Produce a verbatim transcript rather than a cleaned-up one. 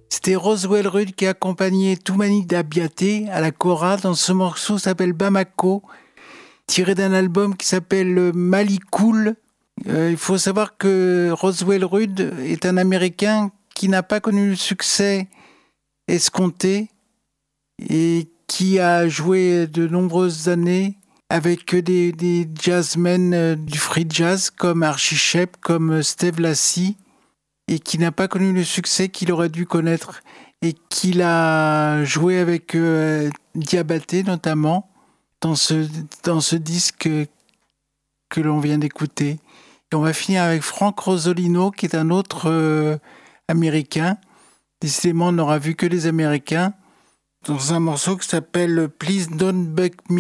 C'était Roswell Rudd qui accompagnait Toumani Diabaté à la kora dans ce morceau qui s'appelle Bamako, tiré d'un album qui s'appelle Malikoul. Euh, il faut savoir que Roswell Rudd est un Américain qui n'a pas connu le succès escompté et qui a joué de nombreuses années avec des, des jazzmen du free jazz comme Archie Shepp, comme Steve Lacy, et qui n'a pas connu le succès qu'il aurait dû connaître, et qu'il a joué avec euh, Diabaté notamment dans ce, dans ce disque que l'on vient d'écouter. Et on va finir avec Frank Rosolino, qui est un autre euh, Américain. Décidément, on n'aura vu que les Américains, dans un morceau qui s'appelle « Please Don't Buck Me ».